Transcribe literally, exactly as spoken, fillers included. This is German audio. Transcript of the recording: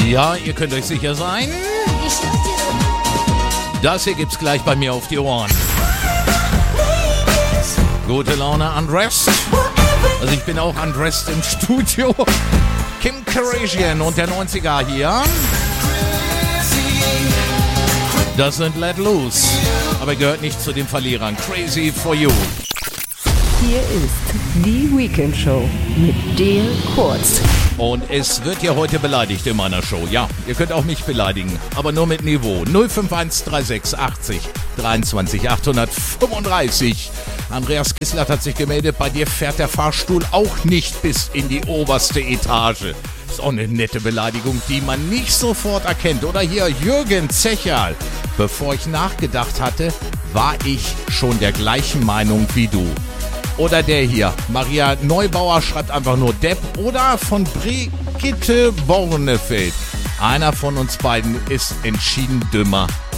Ja, ihr könnt euch sicher sein. Das hier gibt's gleich bei mir auf die Ohren. Gute Laune undressed. Also ich bin auch undressed im Studio. Kim Kardashian und der neunziger hier. Das sind Let Loose. Aber gehört nicht zu den Verlierern. Crazy for You. Hier ist die Weekend Show mit Dale Kurz. Und es wird ja heute beleidigt in meiner Show. Ja, ihr könnt auch mich beleidigen, aber nur mit Niveau. null fünf eins drei sechs achtzig dreiundzwanzig achthundertfünfunddreißig. Andreas Kisslert hat sich gemeldet, bei dir fährt der Fahrstuhl auch nicht bis in die oberste Etage. Ist auch eine nette Beleidigung, die man nicht sofort erkennt. Oder hier Jürgen Zecherl. Bevor ich nachgedacht hatte, war ich schon der gleichen Meinung wie du. Oder der hier, Maria Neubauer schreibt einfach nur Depp. Oder von Brigitte Bornefeld. Einer von uns beiden ist entschieden dümmer